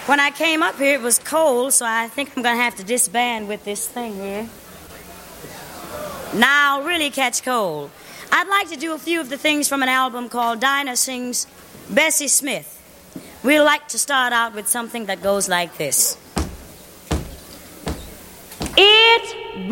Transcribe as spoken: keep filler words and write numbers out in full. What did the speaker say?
When I came up here, it was cold, so I think I'm going to have to disband with this thing here. Now I'll really catch cold. I'd like to do a few of the things from an album called Dinah Sings Bessie Smith. We'd like to start out with something that goes like this.